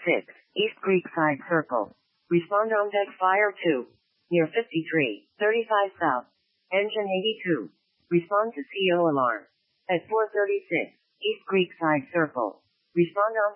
East Creekside Circle. Respond on deck fire 2. Near 5335 South. Engine 82. Respond to CO alarm. At 4:36 East Creekside Circle. Respond on